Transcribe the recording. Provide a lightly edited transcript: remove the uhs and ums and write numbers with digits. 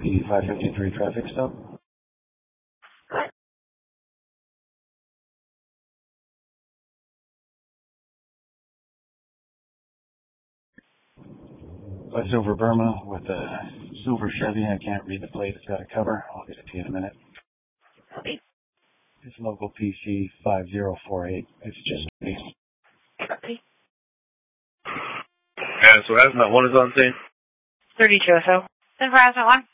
P553 traffic stop. It's over Burma with a silver Chevy. I can't read the plate. It's got a cover. I'll get it to you in a minute. Okay. It's local PC 5048. It's just me. Okay. So harassment 1 is on scene? 32 or so. 10 for harassment 1.